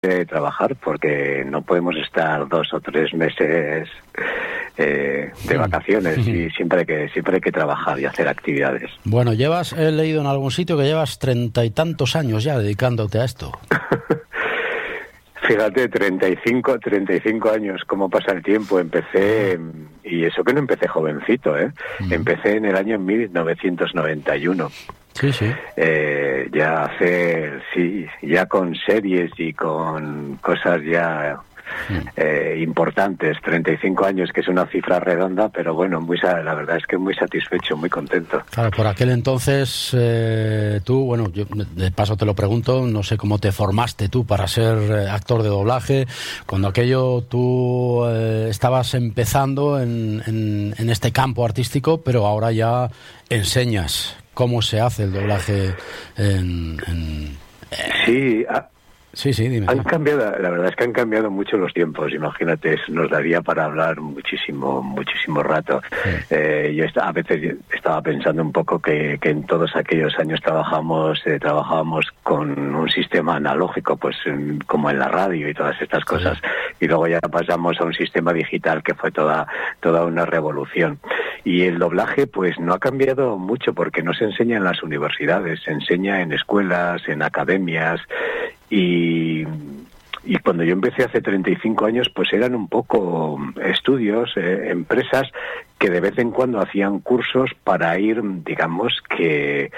trabajar, porque no podemos estar 2 o 3 meses de vacaciones, y siempre hay que trabajar y hacer actividades. Bueno, he leído en algún sitio que llevas 30 y tantos años ya dedicándote a esto. Fíjate, 35 años, cómo pasa el tiempo. Empecé, y eso que no empecé jovencito, empecé en el año 1991. Sí. Ya con series y con cosas ya importantes. 35 años, que es una cifra redonda, pero bueno, la verdad es que muy satisfecho, muy contento. Claro, por aquel entonces tú, bueno, yo de paso te lo pregunto, no sé cómo te formaste tú para ser actor de doblaje, cuando aquello tú estabas empezando en este campo artístico, pero ahora ya enseñas cómo se hace el doblaje Sí, dime. La verdad es que han cambiado mucho los tiempos. Imagínate, nos daría para hablar muchísimo rato. Sí. Yo a veces estaba pensando un poco que en todos aquellos años trabajábamos con un sistema analógico, pues como en la radio y todas estas cosas. Sí. Y luego ya pasamos a un sistema digital, que fue toda una revolución. Y el doblaje pues no ha cambiado mucho, porque no se enseña en las universidades, se enseña en escuelas, en academias. Y cuando yo empecé hace 35 años, pues eran un poco estudios, empresas que de vez en cuando hacían cursos para ir, digamos, que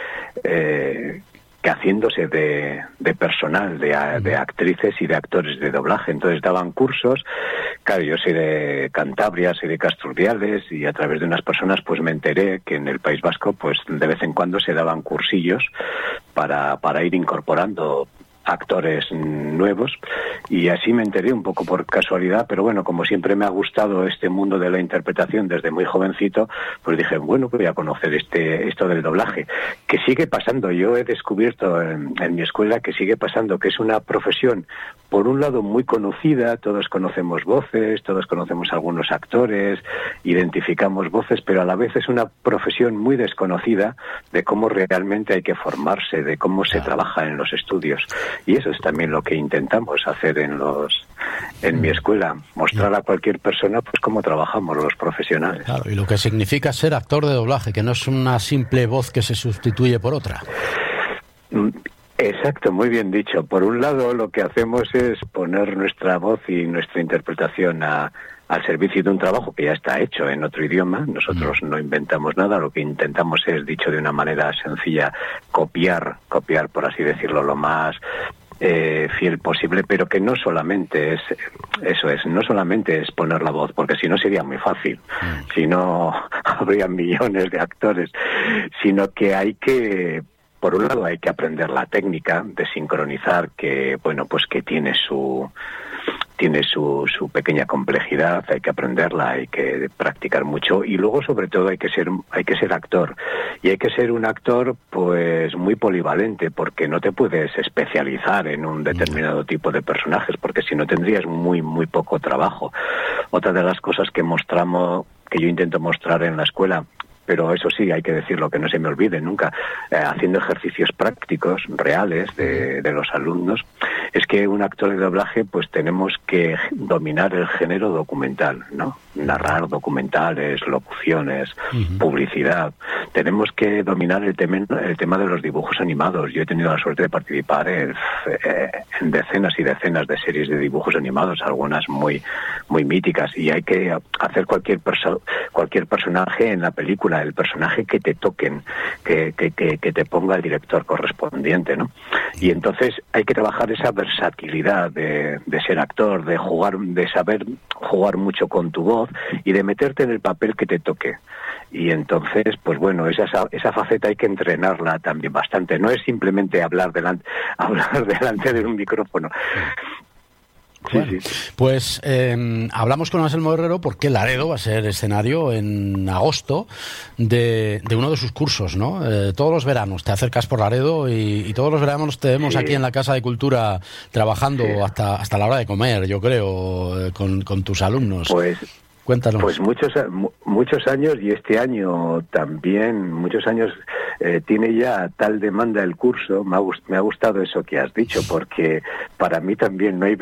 haciéndose de personal, de actrices y de actores de doblaje. Entonces daban cursos. Claro, yo soy de Cantabria, soy de Casturdiales, y a través de unas personas pues me enteré que en el País Vasco pues de vez en cuando se daban cursillos para ir incorporando actores nuevos, y así me enteré un poco por casualidad. Pero bueno, como siempre me ha gustado este mundo de la interpretación desde muy jovencito, pues dije, bueno, voy a conocer esto del doblaje, que sigue pasando. Yo he descubierto en mi escuela que sigue pasando, que es una profesión, por un lado, muy conocida. Todos conocemos voces, todos conocemos algunos actores, identificamos voces, pero a la vez es una profesión muy desconocida de cómo realmente hay que formarse, de cómo se trabaja en los estudios. Y eso es también lo que intentamos hacer en mi escuela, mostrar a cualquier persona pues cómo trabajamos los profesionales. Claro, y lo que significa ser actor de doblaje, que no es una simple voz que se sustituye por otra. Exacto, muy bien dicho. Por un lado, lo que hacemos es poner nuestra voz y nuestra interpretación al servicio de un trabajo que ya está hecho en otro idioma. Nosotros no inventamos nada, lo que intentamos es, dicho de una manera sencilla, copiar, por así decirlo, lo más fiel posible, pero que no solamente no solamente es poner la voz, porque si no sería muy fácil, si no habría millones de actores, sino que por un lado hay que aprender la técnica de sincronizar, que bueno, pues que tiene su pequeña complejidad, hay que aprenderla, hay que practicar mucho, y luego sobre todo hay que ser actor, y hay que ser un actor pues muy polivalente, porque no te puedes especializar en un determinado tipo de personajes, porque si no tendrías muy poco trabajo. Otra de las cosas que yo intento mostrar en la escuela, pero eso sí, hay que decirlo, que no se me olvide nunca, haciendo ejercicios prácticos, reales, de los alumnos, es que un actor de doblaje pues tenemos que dominar el género documental, ¿no? Narrar documentales, locuciones, publicidad. Tenemos que dominar el tema de los dibujos animados. Yo he tenido la suerte de participar en decenas y decenas de series de dibujos animados, algunas muy míticas, y hay que hacer cualquier personaje en la película, el personaje que te toquen, que te ponga el director correspondiente, ¿no? Y entonces hay que trabajar esa versatilidad de ser actor, de saber jugar mucho con tu voz y de meterte en el papel que te toque. Y entonces, pues bueno, esa faceta hay que entrenarla también bastante. No es simplemente hablar delante de un micrófono. Bueno, sí. Pues hablamos con Anselmo Herrero porque Laredo va a ser escenario en agosto de uno de sus cursos, ¿no? Todos los veranos te acercas por Laredo y todos los veranos te vemos aquí en la Casa de Cultura trabajando hasta la hora de comer, yo creo, con tus alumnos. Pues Cuéntanos. Pues muchos años, y este año también, muchos años, tiene ya tal demanda el curso. Me ha gustado eso que has dicho, porque para mí también no hay